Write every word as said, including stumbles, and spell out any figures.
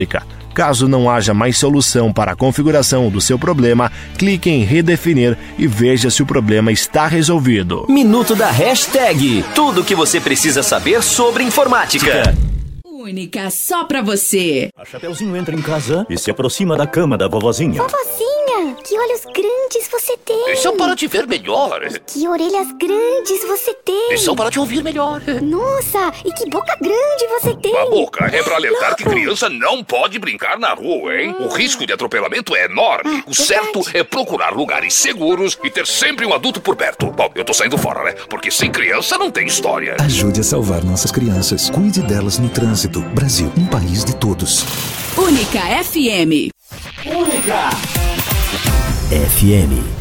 Caso não haja mais solução para a configuração do seu problema, clique em redefinir e veja se o problema está resolvido. Minuto da Hashtag. Tudo o que você precisa saber sobre informática. Única, só pra você. A Chapeuzinho entra em casa e se aproxima da cama da vovozinha. Vovozinha, que olhos grandes você tem. São para te ver melhor. Que orelhas grandes você tem. São para te ouvir melhor. Nossa, e que boca grande você tem. A boca é para alertar que criança não pode brincar na rua, hein? O risco de atropelamento é enorme. O certo é procurar lugares seguros e ter sempre um adulto por perto. Bom, eu tô saindo fora, né? Porque sem criança não tem história. Ajude a salvar nossas crianças. Cuide delas no trânsito. Brasil, um país de todos. Única F M. Única F M.